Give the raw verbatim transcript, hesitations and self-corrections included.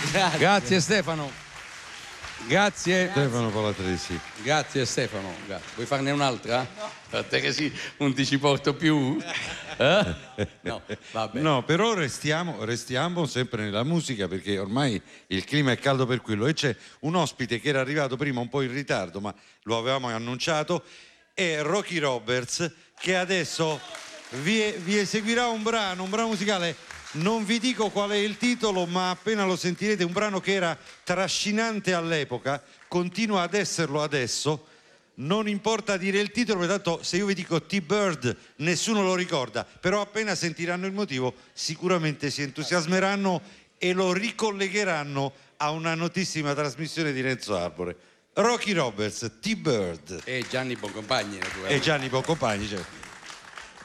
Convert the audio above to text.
Grazie, Grazie Stefano. Grazie. Stefano Palatresi. Grazie Stefano. Grazie. Vuoi farne un'altra? No. Per te che sì, non ti ci porto più? Eh? No, vabbè. No, però restiamo, restiamo sempre nella musica, perché ormai il clima è caldo per quello. E c'è un ospite che era arrivato prima un po' in ritardo, ma lo avevamo annunciato, è Rocky Roberts, che adesso vi, vi eseguirà un brano, un brano musicale. Non vi dico qual è il titolo, ma appena lo sentirete, un brano che era trascinante all'epoca, continua ad esserlo adesso. Non importa dire il titolo, perché tanto se io vi dico T-Bird nessuno lo ricorda, però appena sentiranno il motivo sicuramente si entusiasmeranno e lo ricollegheranno a una notissima trasmissione di Renzo Arbore. Rocky Roberts, T-Bird. E Gianni Boncompagni, naturalmente. E Gianni Boncompagni, certo.